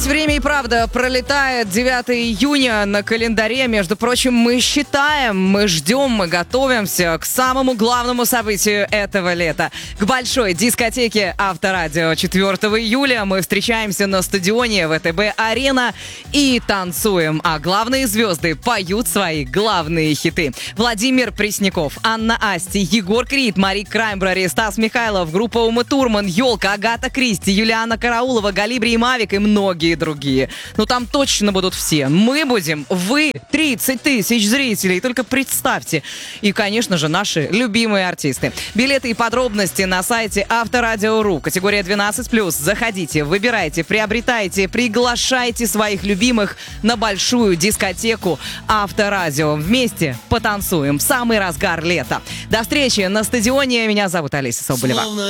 ведь время и правда пролетает. 9 июня на календаре. Между прочим, мы считаем, мы ждем, мы готовимся к самому главному событию этого лета. К большой дискотеке Авторадио. 4 июля мы встречаемся на стадионе ВТБ-Арена и танцуем. А главные звезды поют свои главные хиты. Владимир Пресняков, Анна Асти, Егор Крид, Мари Краймбрери, Стас Михайлов, группа Ума Турман, Ёлка, Агата Кристи, Юлиана Караулова, Галибри и Мавик и многие другие. Ну там точно будут все. Мы будем, вы, 30 тысяч зрителей. Только представьте. И, конечно же, наши любимые артисты. Билеты и подробности на сайте Авторадио.ру. Категория 12+. Заходите, выбирайте, приобретайте, приглашайте своих любимых на большую дискотеку Авторадио. Вместе потанцуем в самый разгар лета. До встречи на стадионе. Меня зовут Олеся Соболева.